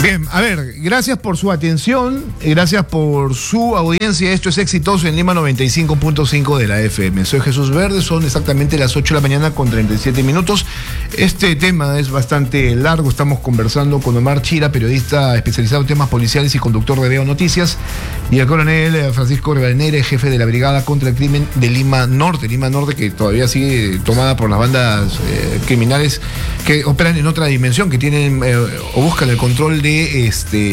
Bien, a ver, gracias por su atención, gracias por su audiencia. Esto es Exitoso en Lima 95.5 de la FM. Soy Jesús Verde, son exactamente las 8 de la mañana con 37 minutos. Este tema es bastante largo, estamos conversando con Omar Chira, periodista especializado en temas policiales y conductor de Veo Noticias, y el coronel Francisco Rivadeneira, jefe de la Brigada contra el Crimen de Lima Norte, que todavía sigue tomada por las bandas criminales que operan en otra dimensión, que tienen o buscan el control de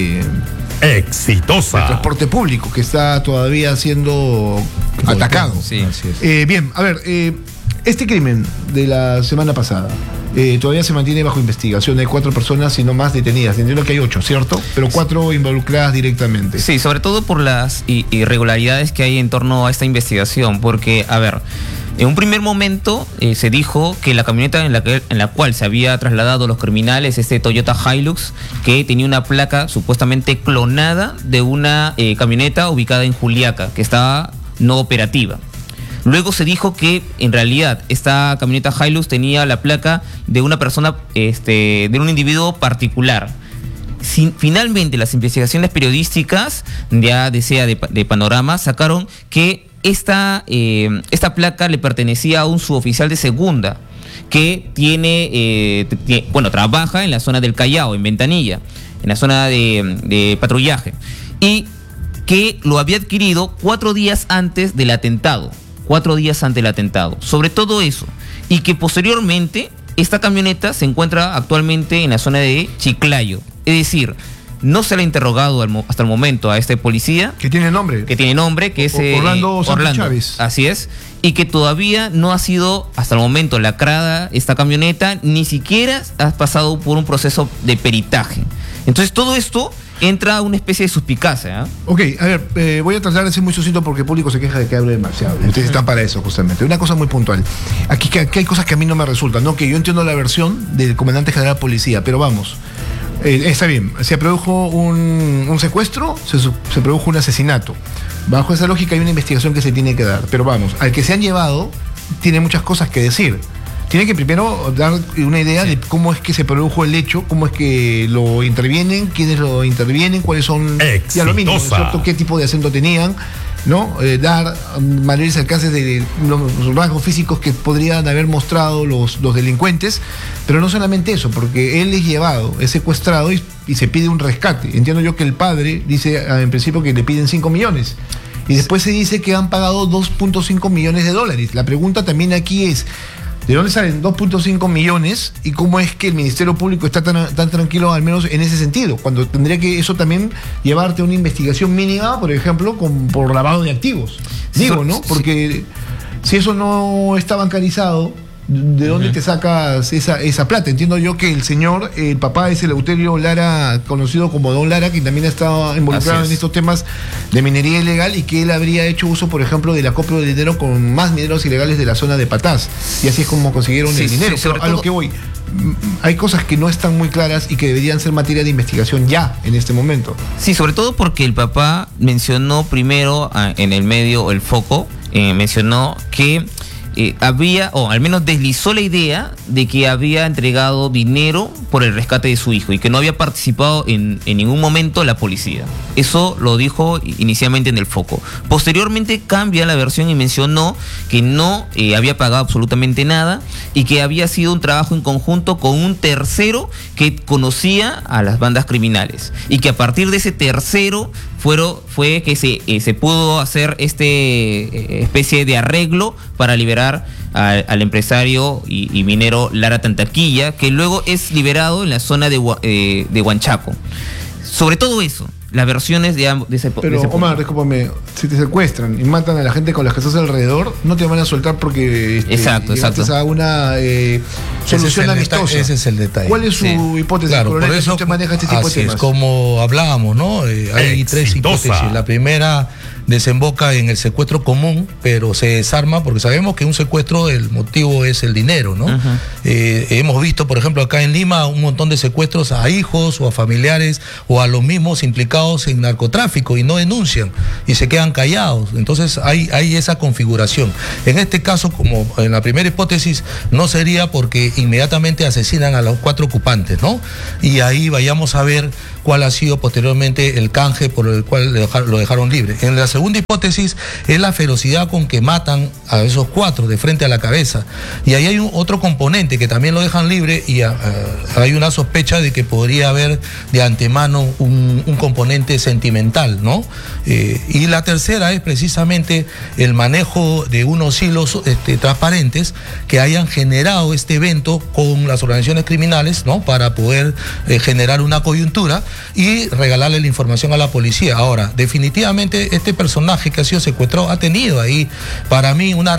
Exitosa. el transporte público, que está todavía siendo atacado. Sí, así es. Bien, a ver, este crimen de la semana pasada todavía se mantiene bajo investigación. Hay 4 personas y no más detenidas. Entiendo que hay 8, ¿cierto? Pero 4 involucradas directamente. Sí, sobre todo por las irregularidades que hay en torno a esta investigación, porque, a ver, en un primer momento se dijo que la camioneta en la cual se había trasladado los criminales, este Toyota Hilux, que tenía una placa supuestamente clonada de una camioneta ubicada en Juliaca, que estaba no operativa. Luego se dijo que en realidad esta camioneta Hilux tenía la placa de una persona, de un individuo particular. Finalmente las investigaciones periodísticas, ya decía de Panorama, sacaron que esta placa le pertenecía a un suboficial de segunda que trabaja en la zona del Callao, en Ventanilla, en la zona de patrullaje, y que lo había adquirido 4 días antes del atentado. Sobre todo eso, y que posteriormente esta camioneta se encuentra actualmente en la zona de Chiclayo. Es decir, no se le ha interrogado hasta el momento a este policía. ¿Que tiene nombre? Que es Orlando Chávez. Así es. Y que todavía no ha sido hasta el momento lacrada esta camioneta, ni siquiera ha pasado por un proceso de peritaje. Entonces todo esto entra una especie de suspicacia, ¿eh? Ok, a ver, voy a tratar de ser muy sucinto porque el público se queja de que hable demasiado. Ustedes están para eso, justamente. Una cosa muy puntual. Aquí hay cosas que a mí no me resultan, ¿no? Que yo entiendo la versión del comandante general de policía, pero vamos. Está bien, se produjo un secuestro, se produjo un asesinato. Bajo esa lógica hay una investigación que se tiene que dar. Pero vamos, al que se han llevado tiene muchas cosas que decir. Tiene que primero dar una idea de cómo es que se produjo el hecho, cómo es que lo intervienen, quiénes lo intervienen, cuáles son, ya lo mínimo, ¿cierto? Qué tipo de acento tenían, ¿no? Dar mayores alcances de los rasgos físicos que podrían haber mostrado los delincuentes, pero no solamente eso, porque él es llevado, es secuestrado y se pide un rescate. Entiendo yo que el padre dice en principio que le piden 5 millones. Y después se dice que han pagado 2.5 millones de dólares. La pregunta también aquí es: ¿de dónde salen 2.5 millones y cómo es que el Ministerio Público está tan tranquilo, al menos en ese sentido? Cuando tendría que eso también llevarte a una investigación mínima, por ejemplo, por lavado de activos. Digo, ¿no? Porque si eso no está bancarizado, ¿de dónde te sacas esa plata? Entiendo yo que el papá es Eleuterio Lara, conocido como Don Lara, que también ha estado involucrado en estos temas de minería ilegal, y que él habría hecho uso, por ejemplo, del acopio de dinero con más mineros ilegales de la zona de Patás. Y así es como consiguieron el dinero. Pero a lo que voy, hay cosas que no están muy claras y que deberían ser materia de investigación ya, en este momento. Sí, sobre todo porque el papá mencionó primero en el medio, el foco, mencionó que había, o al menos deslizó la idea de que había entregado dinero por el rescate de su hijo y que no había participado en ningún momento la policía. Eso lo dijo inicialmente en el foco. Posteriormente cambia la versión y mencionó que no había pagado absolutamente nada y que había sido un trabajo en conjunto con un tercero que conocía a las bandas criminales, y que a partir de ese tercero fue que se pudo hacer especie de arreglo para liberar al empresario y minero Lara Tantaquilla, que luego es liberado en la zona de Huanchaco. Sobre todo eso, las versiones de ese Pero, Omar, discúlpame, si te secuestran y matan a la gente con las que estás alrededor, no te van a soltar porque exacto. a una solución amistosa. Ese es el detalle. ¿Cuál es su hipótesis? Claro, por eso usted maneja este tipo de temas. Es como hablábamos, ¿no? Hay 3 hipótesis. La primera, desemboca en el secuestro común, pero se desarma porque sabemos que un secuestro, el motivo es el dinero, ¿no? Hemos visto, por ejemplo, acá en Lima, un montón de secuestros a hijos o a familiares o a los mismos implicados en narcotráfico y no denuncian y se quedan callados. Entonces hay esa configuración. En este caso, como en la primera hipótesis, no sería porque inmediatamente asesinan a los 4 ocupantes, ¿no? Y ahí vayamos a ver cuál ha sido posteriormente el canje por el cual lo dejaron libre. En la segunda hipótesis es la ferocidad con que matan a esos 4 de frente a la cabeza. Y ahí hay otro componente que también lo dejan libre y hay una sospecha de que podría haber de antemano un componente sentimental, ¿no? Y la tercera es precisamente el manejo de unos hilos transparentes que hayan generado este evento con las organizaciones criminales, ¿no? Para poder generar una coyuntura y regalarle la información a la policía. Ahora, definitivamente este personaje que ha sido secuestrado ha tenido ahí, para mí, una